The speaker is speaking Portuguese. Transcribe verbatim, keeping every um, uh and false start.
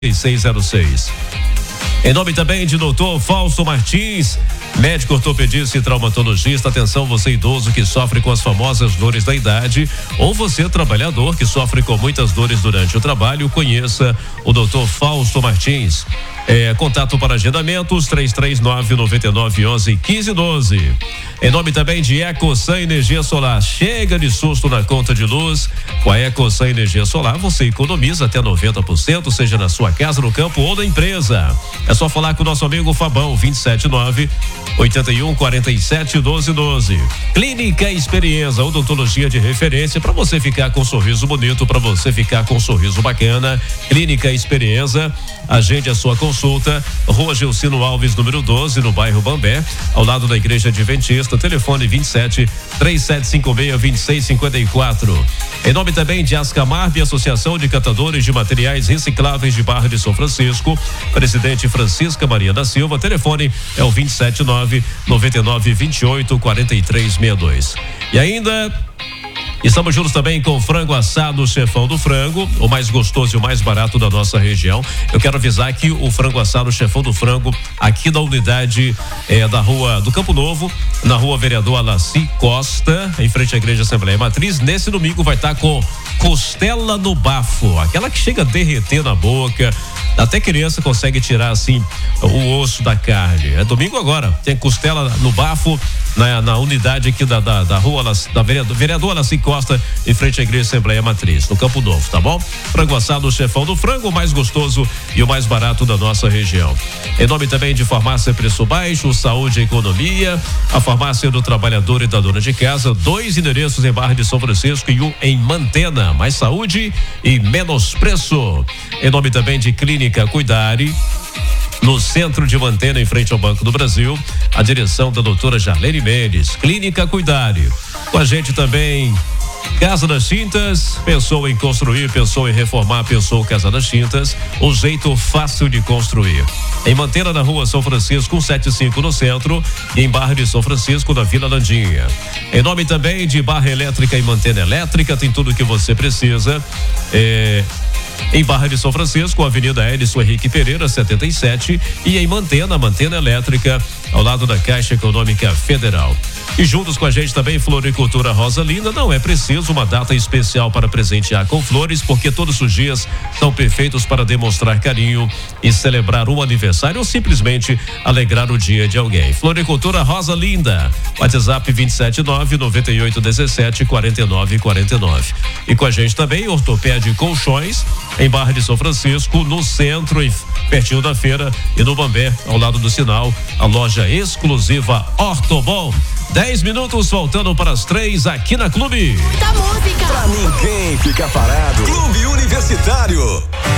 seis zero seis. Em nome também de doutor Fausto Martins, médico ortopedista e traumatologista. Atenção, você idoso que sofre com as famosas dores da idade, ou você trabalhador que sofre com muitas dores durante o trabalho, conheça o doutor Fausto Martins. É, contato para agendamentos três três nove, nove nove, um um, um cinco um dois. Em nome também de EcoSan Energia Solar. Chega de susto na conta de luz. Com a EcoSan Energia Solar você economiza até noventa por cento, seja na sua casa, no campo ou na empresa. É só falar com o nosso amigo Fabão, vinte e sete nove, oitenta e um, quarenta e sete, doze doze. Clínica Experiência, odontologia de referência para você ficar com um sorriso bonito, para você ficar com um sorriso bacana. Clínica Experiência, agende a sua consulta, Rua Gilcino Alves, número doze, no bairro Bambé, ao lado da Igreja Adventista. Telefone vinte e sete, três sete cinco seis, vinte e seis cinquenta e quatro. Em nome também de Ascamarb, Associação de Catadores de Materiais Recicláveis de Barra de São Francisco, presidente Francisca Maria da Silva. Telefone é o vinte e sete nove, noventa e nove, vinte e oito, quarenta e três sessenta e dois. E ainda estamos juntos também com frango assado Chefão do Frango, o mais gostoso e o mais barato da nossa região. Eu quero avisar que o frango assado Chefão do Frango, aqui na unidade eh, da rua do Campo Novo, na rua Vereador Alaci Costa, em frente à Igreja Assembleia Matriz, nesse domingo vai estar com costela no bafo, aquela que chega a derreter na boca, até criança consegue tirar assim o osso da carne. É domingo agora, tem costela no bafo na, na unidade aqui da, da, da rua da vereador, vereador Alaci Costa, em frente à Igreja Assembleia Matriz, no Campo Novo, tá bom? Frango assado, o Chefão do Frango, o mais gostoso e o mais barato da nossa região. Em nome também de Farmácia Preço Baixo, Saúde e Economia, a farmácia do trabalhador e da dona de casa, dois endereços em Barra de São Francisco e um em Mantena, mais saúde e menos preço. Em nome também de Clínica Cuidare, no centro de Mantena, em frente ao Banco do Brasil, a direção da doutora Jarlene Mendes. Clínica Cuidare. Com a gente também Casa das Tintas, pensou em construir, pensou em reformar, pensou Casa das Tintas, um jeito fácil de construir. Em Mantena, na rua São Francisco, cento e setenta e cinco no centro, e em Barra de São Francisco, na Vila Landinha. Em nome também de Barra Elétrica e Mantena Elétrica, tem tudo o que você precisa. É... Em Barra de São Francisco, Avenida Edson Henrique Pereira, setenta e sete, e em Mantena, Mantena Elétrica, ao lado da Caixa Econômica Federal. E juntos com a gente também Floricultura Rosa Linda. Não é preciso uma data especial para presentear com flores, porque todos os dias são perfeitos para demonstrar carinho e celebrar um aniversário ou simplesmente alegrar o dia de alguém. Floricultura Rosa Linda, WhatsApp vinte e sete nove, noventa e oito, dezessete, quarenta e nove, quarenta e nove. E com a gente também Ortopédia Colchões, em Barra de São Francisco, no centro, em, pertinho da feira, e no Bambé, ao lado do sinal, a loja exclusiva Ortobon. Dez minutos faltando para as três aqui na Clube. Da música. Pra ninguém ficar parado. Clube Universitário.